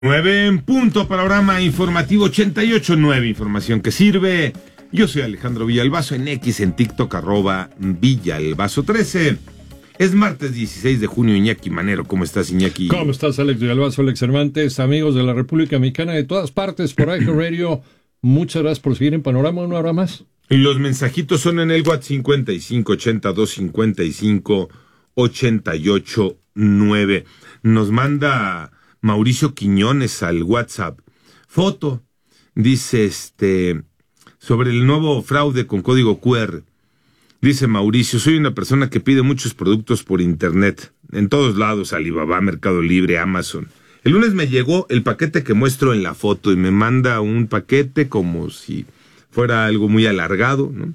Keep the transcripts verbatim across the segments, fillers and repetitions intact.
Nueve en punto, panorama informativo ochenta y ocho punto nueve, información que sirve. Yo soy Alejandro Villalbazo, en X, en TikTok, arroba Villalbazo trece. Es martes dieciséis de junio, Iñaki Manero. ¿Cómo estás, Iñaki? ¿Cómo estás, Alex Villalbazo, Alex Cervantes, amigos de la República Mexicana de todas partes, por iHeart Radio? Muchas gracias por seguir en Panorama, una hora más. Los mensajitos son en el WhatsApp cincuenta y cinco ochenta y dos cincuenta y cinco ochenta y ocho nueve. Nos manda Mauricio Quiñones al WhatsApp foto, dice este sobre el nuevo fraude con código cu erre. Dice Mauricio: soy una persona que pide muchos productos por internet, en todos lados, Alibaba, Mercado Libre, Amazon. El lunes me llegó el paquete que muestro en la foto y me manda un paquete como si fuera algo muy alargado, ¿no?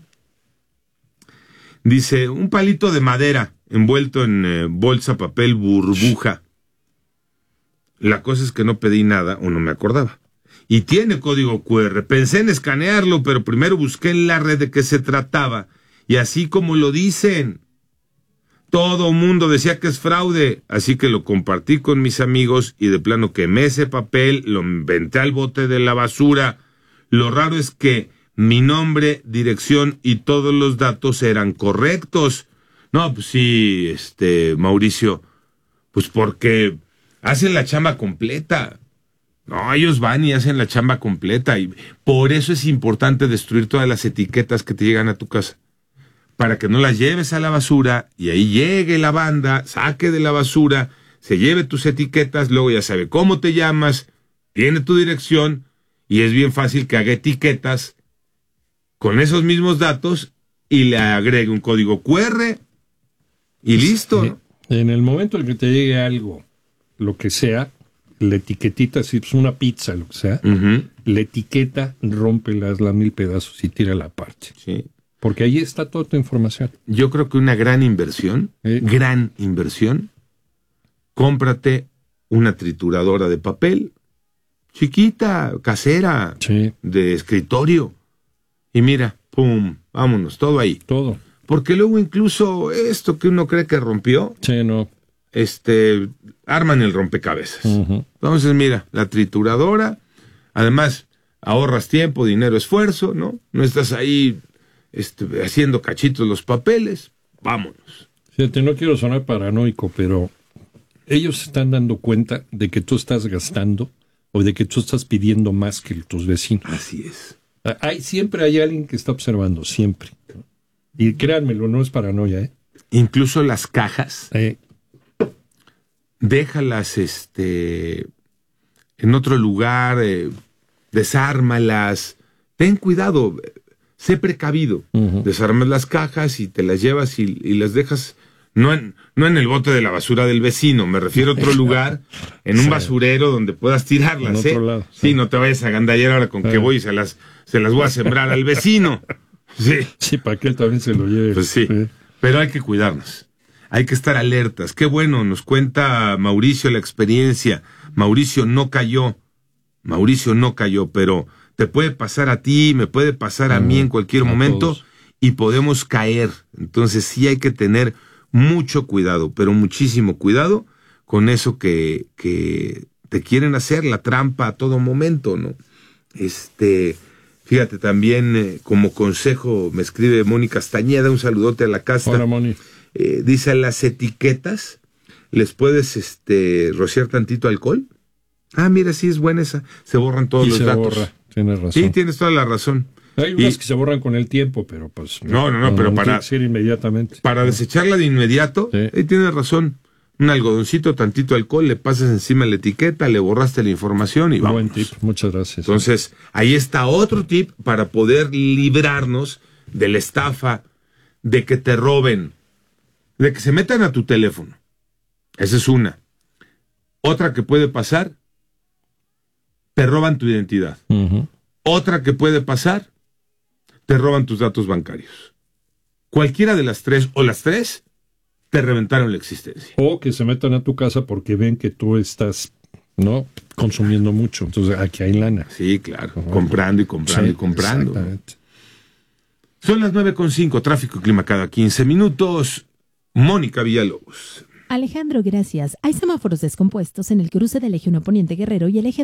Dice: un palito de madera envuelto en eh, bolsa, papel, burbuja. La cosa es que no pedí nada o no me acordaba. Y tiene código cu erre. Pensé en escanearlo, pero primero busqué en la red de qué se trataba. Y así como lo dicen, todo mundo decía que es fraude. Así que lo compartí con mis amigos y de plano quemé ese papel, lo inventé al bote de la basura. Lo raro es que mi nombre, dirección y todos los datos eran correctos. No, pues sí, este, Mauricio, pues porque hacen la chamba completa. No, ellos van y hacen la chamba completa. Y por eso es importante destruir todas las etiquetas que te llegan a tu casa, para que no las lleves a la basura y ahí llegue la banda, saque de la basura, se lleve tus etiquetas, luego ya sabe cómo te llamas, tiene tu dirección y es bien fácil que haga etiquetas con esos mismos datos y le agregue un código cu erre y listo, ¿no? En el momento en que te llegue algo, lo que sea, la etiquetita, si es una pizza, lo que sea, uh-huh. La etiqueta rompe las la mil pedazos y tira la parte. Sí. Porque ahí está toda tu información. Yo creo que una gran inversión, ¿Eh? gran inversión, cómprate una trituradora de papel, chiquita, casera, sí. de escritorio, y mira, pum, vámonos, todo ahí. Todo. Porque luego incluso esto que uno cree que rompió, sí, no. este, arman el rompecabezas. Uh-huh. Entonces, mira, la trituradora, además, ahorras tiempo, dinero, esfuerzo, ¿no? No estás ahí este, haciendo cachitos los papeles, vámonos. Fíjate, no quiero sonar paranoico, pero ellos se están dando cuenta de que tú estás gastando o de que tú estás pidiendo más que tus vecinos. Así es. Hay, siempre hay alguien que está observando, siempre. Y créanmelo, no es paranoia, ¿eh? Incluso las cajas, eh. déjalas este, en otro lugar, eh, desármalas, ten cuidado, sé precavido, uh-huh. Desarmas las cajas y te las llevas y, y las dejas, no en, no en el bote de la basura del vecino, me refiero a otro lugar, en un sí. basurero donde puedas tirarlas, en ¿eh? Otro lado, sí. sí, no te vayas a agandallar ahora con sí. que voy y se las, se las voy a sembrar al vecino. Sí. Sí, para que él también se lo lleve. Pues sí, sí, pero hay que cuidarnos, hay que estar alertas. Qué bueno, nos cuenta Mauricio la experiencia. Mauricio no cayó, Mauricio no cayó, pero te puede pasar a ti, me puede pasar a mm, mí en cualquier momento todos. Y podemos caer. Entonces sí hay que tener mucho cuidado, pero muchísimo cuidado con eso que, que te quieren hacer, la trampa a todo momento, ¿no? Este... Fíjate, también eh, como consejo me escribe Moni Castañeda, un saludote a la casta. Hola, Moni. Eh, dice, las etiquetas, ¿les puedes este rociar tantito alcohol? Ah, mira, sí es buena esa. Se borran todos y los se datos. Borra. Tienes razón. Sí, tienes toda la razón. Hay unas y, que se borran con el tiempo, pero pues... No, no, no, no pero para... Ir inmediatamente. Para desecharla de inmediato, sí. Ahí tienes razón. Un algodoncito, tantito alcohol, le pasas encima la etiqueta, le borraste la información y vamos. Buen tip, muchas gracias. Entonces, ahí está otro tip para poder librarnos de la estafa, de que te roben, de que se metan a tu teléfono. Esa es una. Otra que puede pasar, te roban tu identidad. Uh-huh. Otra que puede pasar, te roban tus datos bancarios. Cualquiera de las tres, o las tres, te reventaron la existencia. O que se metan a tu casa porque ven que tú estás, ¿no?, consumiendo mucho. Entonces, aquí hay lana. Sí, claro. Oh, comprando y comprando sí, y comprando. Exactamente. Son las nueve con cinco, tráfico y clima cada quince minutos. Mónica Villalobos. Alejandro, gracias. Hay semáforos descompuestos en el cruce del eje uno Poniente Guerrero y el eje